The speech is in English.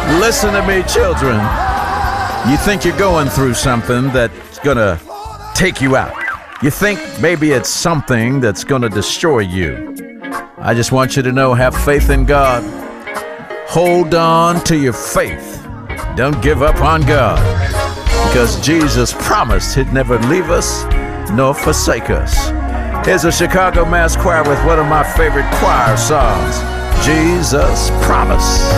Listen to me, children. You think you're going through something that's gonna take you out. You think maybe it's something that's gonna destroy you. I just want you to know, have faith in God. Hold on to your faith. Don't give up on God, because Jesus promised He'd never leave us nor forsake us. Here's a Chicago Mass Choir with one of my favorite choir songs, Jesus Promise.